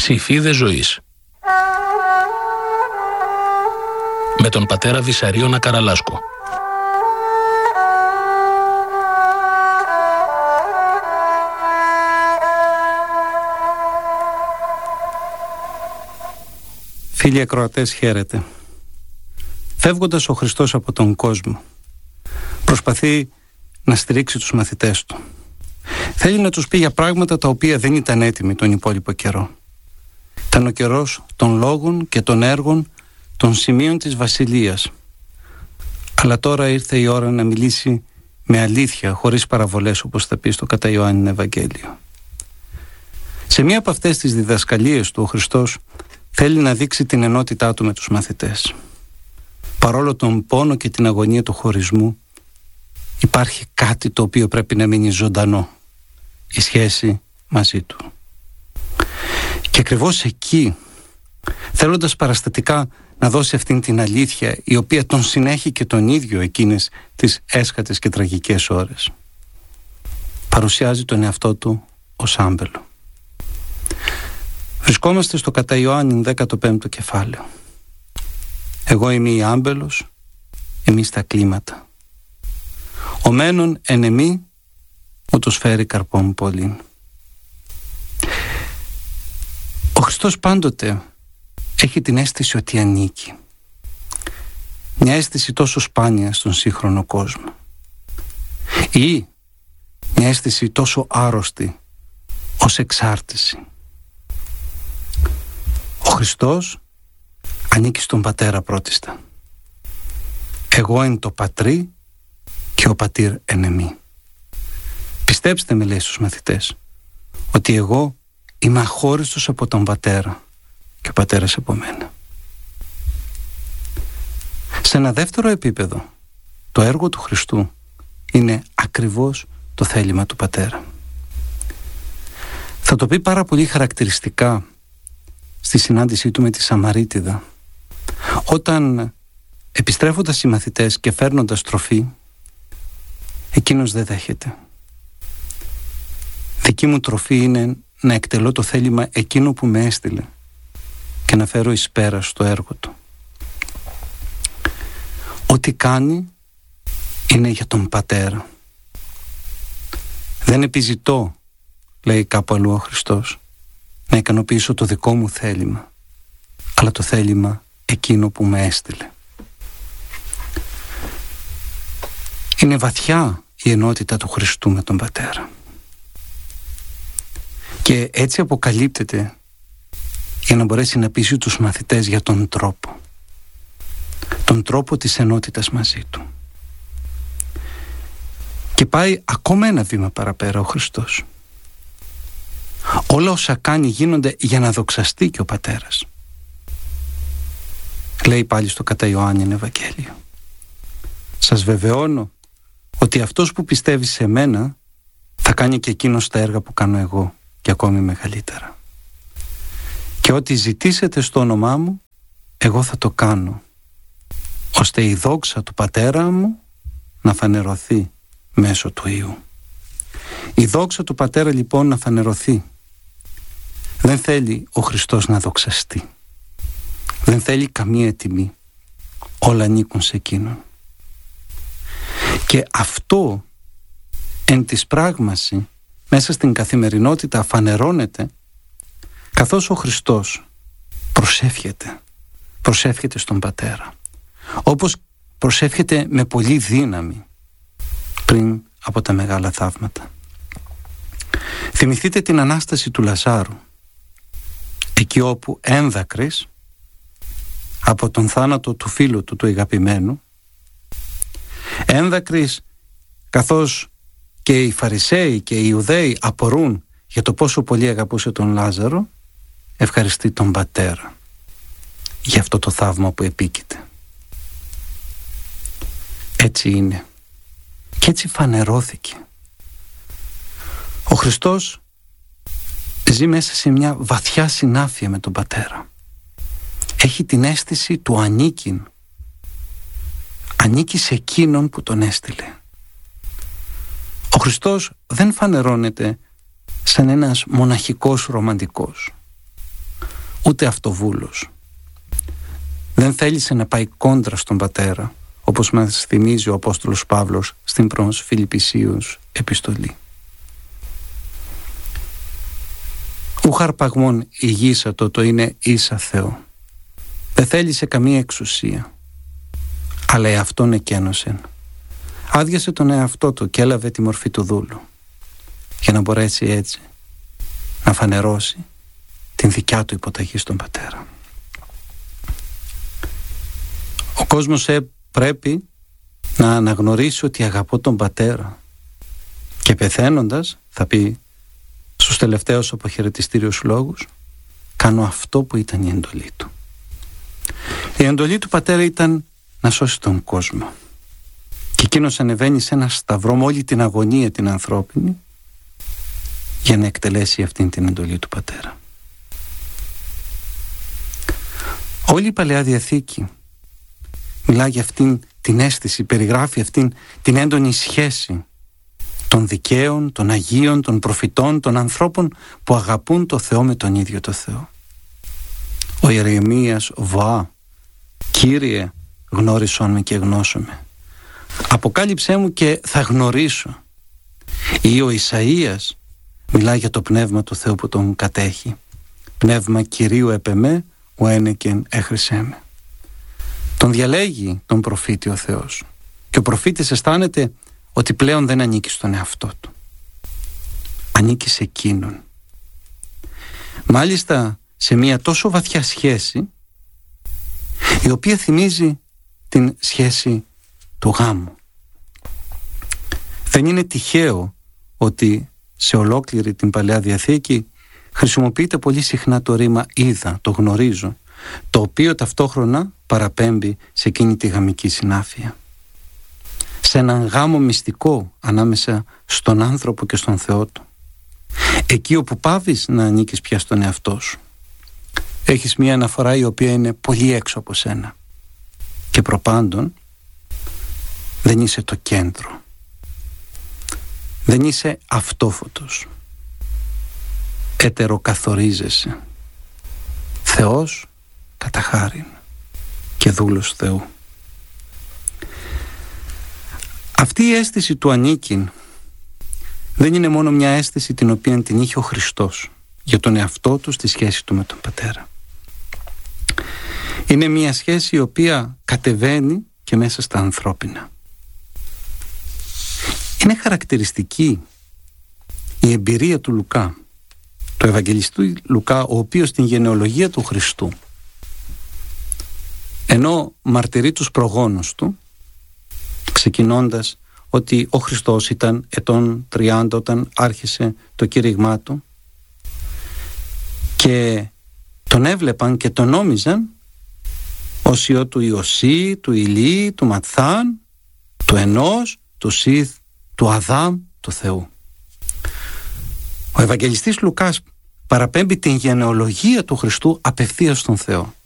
Ψηφίδες ζωής. Με τον πατέρα Βυσαρίωνα Καραλάσκο. Φίλοι ακροατές, χαίρετε. Φεύγοντας ο Χριστός από τον κόσμο, προσπαθεί να στηρίξει τους μαθητές του. Θέλει να τους πει για πράγματα τα οποία δεν ήταν έτοιμοι τον υπόλοιπο καιρό. Ήταν ο καιρός των λόγων και των έργων των σημείων της Βασιλείας. Αλλά τώρα ήρθε η ώρα να μιλήσει με αλήθεια, χωρίς παραβολές, όπως θα πει στο κατά Ιωάννην Ευαγγέλιο. Σε μία από αυτές τις διδασκαλίες του ο Χριστός θέλει να δείξει την ενότητά του με τους μαθητές. Παρόλο τον πόνο και την αγωνία του χωρισμού, υπάρχει κάτι το οποίο πρέπει να μείνει ζωντανό: η σχέση μαζί του. Και ακριβώς εκεί, θέλοντας παραστατικά να δώσει αυτήν την αλήθεια, η οποία τον συνέχει και τον ίδιο εκείνες τις έσχατες και τραγικές ώρες, παρουσιάζει τον εαυτό του ως άμπελο. Βρισκόμαστε στο κατά Ιωάννην 15ο κεφάλαιο. Εγώ είμαι η άμπελος, εμείς τα κλίματα. Ο μένων εν εμεί, ούτως φέρει καρπόν πολλήν. Ο Χριστός πάντοτε έχει την αίσθηση ότι ανήκει. Μια αίσθηση τόσο σπάνια στον σύγχρονο κόσμο. Ή μια αίσθηση τόσο άρρωστη ως εξάρτηση. Ο Χριστός ανήκει στον Πατέρα πρώτιστα. Εγώ εν το Πατρί και ο Πατήρ εν εμεί. Πιστέψτε με, λέει στους μαθητές, ότι εγώ είμαι αχώριστος από τον Πατέρα και ο Πατέρας από μένα. Σε ένα δεύτερο επίπεδο, το έργο του Χριστού είναι ακριβώς το θέλημα του Πατέρα. Θα το πει πάρα πολύ χαρακτηριστικά στη συνάντησή του με τη Σαμαρίτιδα, όταν επιστρέφοντας οι μαθητές και φέρνοντας τροφή, εκείνος δεν δέχεται. Δική μου τροφή είναι να εκτελώ το θέλημα εκείνο που με έστειλε και να φέρω εις πέρα στο έργο του. Ό,τι κάνει είναι για τον Πατέρα. Δεν επιζητώ, λέει κάπου αλλού ο Χριστός, να ικανοποιήσω το δικό μου θέλημα, αλλά το θέλημα εκείνο που με έστειλε. Είναι βαθιά η ενότητα του Χριστού με τον Πατέρα. Και έτσι αποκαλύπτεται για να μπορέσει να πείσει τους μαθητές για τον τρόπο. Τον τρόπο της ενότητας μαζί του. Και πάει ακόμα ένα βήμα παραπέρα ο Χριστός. Όλα όσα κάνει γίνονται για να δοξαστεί και ο Πατέρας. Λέει πάλι στο κατά Ιωάννην Ευαγγέλιο: σας βεβαιώνω ότι αυτός που πιστεύει σε μένα θα κάνει και εκείνος τα έργα που κάνω εγώ και ακόμη μεγαλύτερα. Και ό,τι ζητήσετε στο όνομά μου, εγώ θα το κάνω, ώστε η δόξα του Πατέρα μου να φανερωθεί μέσω του Υιού. Η δόξα του Πατέρα λοιπόν να φανερωθεί. Δεν θέλει ο Χριστός να δοξαστεί. Δεν θέλει καμία τιμή. Όλα ανήκουν σε εκείνον. Και αυτό εν της πράγμαση μέσα στην καθημερινότητα φανερώνεται καθώς ο Χριστός προσεύχεται στον Πατέρα, όπως προσεύχεται με πολύ δύναμη πριν από τα μεγάλα θαύματα. Θυμηθείτε την Ανάσταση του Λαζάρου, εκεί όπου ένδακρης από τον θάνατο του φίλου του αγαπημένου, ένδακρης καθώς και οι Φαρισαίοι και οι Ιουδαίοι απορούν για το πόσο πολύ αγαπούσε τον Λάζαρο, ευχαριστεί τον Πατέρα για αυτό το θαύμα που επίκειται. Έτσι είναι. Και έτσι φανερώθηκε. Ο Χριστός ζει μέσα σε μια βαθιά συνάφεια με τον Πατέρα. Έχει την αίσθηση του ανήκειν. Ανήκει σε εκείνον που τον έστειλε. Ο Χριστός δεν φανερώνεται σαν ένας μοναχικός ρομαντικός. ούτε αυτοβούλος. Δεν θέλησε να πάει κόντρα στον πατέρα, όπως μας θυμίζει ο Απόστολος Παύλος στην προς Φιλιππισίους επιστολή. Ου χαρπαγμόν ηγήσατο το είναι ίσα Θεό. Δεν θέλησε καμία εξουσία, αλλά εαυτόν εκένωσεν. Άδειασε τον εαυτό του και έλαβε τη μορφή του δούλου, για να μπορέσει έτσι να φανερώσει την δικιά του υποταγή στον πατέρα. Ο κόσμος πρέπει να αναγνωρίσει ότι αγαπώ τον πατέρα και πεθαίνοντας θα πει στους τελευταίους αποχαιρετιστήριους λόγους, κάνω αυτό που ήταν η εντολή του. Η εντολή του πατέρα ήταν να σώσει τον κόσμο, και εκείνος ανεβαίνει σε ένα σταυρό με όλη την αγωνία την ανθρώπινη για να εκτελέσει αυτήν την εντολή του πατέρα. Όλη η Παλαιά Διαθήκη μιλάει για αυτήν την αίσθηση, περιγράφει αυτήν την έντονη σχέση των δικαίων, των Αγίων, των προφητών, των ανθρώπων που αγαπούν το Θεό με τον ίδιο το Θεό. Ο Ιερεμίας βοά, Κύριε γνώρισόν με και γνώσομαι, αποκάλυψέ μου και θα γνωρίσω. Ή ο Ισαΐας μιλάει για το πνεύμα του Θεού που τον κατέχει. Πνεύμα Κυρίου επεμέ, ο ένεκεν έχρισέ με. Τον διαλέγει τον προφήτη ο Θεός, και ο προφήτης αισθάνεται ότι πλέον δεν ανήκει στον εαυτό του. Ανήκει σε εκείνον. Μάλιστα σε μια τόσο βαθιά σχέση, η οποία θυμίζει την σχέση του γάμου. Δεν είναι τυχαίο ότι σε ολόκληρη την Παλαιά Διαθήκη χρησιμοποιείται πολύ συχνά το ρήμα είδα, το γνωρίζω, το οποίο ταυτόχρονα παραπέμπει σε εκείνη τη γαμική συνάφεια. Σε έναν γάμο μυστικό ανάμεσα στον άνθρωπο και στον Θεό του. Εκεί όπου πάβεις να ανήκεις πια στον εαυτό σου, έχεις μια αναφορά η οποία είναι πολύ έξω από σένα, και προπάντων δεν είσαι το κέντρο, δεν είσαι αυτόφωτος, ετεροκαθορίζεσαι, Θεός κατά χάριν και δούλος Θεού. Αυτή η αίσθηση του ανήκειν δεν είναι μόνο μια αίσθηση την οποία την είχε ο Χριστός για τον εαυτό του στη σχέση του με τον Πατέρα. Είναι μια σχέση η οποία κατεβαίνει και μέσα στα ανθρώπινα. Είναι χαρακτηριστική η εμπειρία του Λουκά, του Ευαγγελιστού Λουκά, ο οποίος στην γενεολογία του Χριστού, ενώ μαρτυρεί τους προγόνους του, ξεκινώντας ότι ο Χριστός ήταν ετών 30 όταν άρχισε το κήρυγμά του, και τον έβλεπαν και τον νόμιζαν ως ιό του Ιωσή, του Ηλί, του Ματθάν, του Ενός, του Σιθ, του Αδάμ, του Θεού. Ο Ευαγγελιστής Λουκάς παραπέμπει την γενεολογία του Χριστού απευθείας στον Θεό.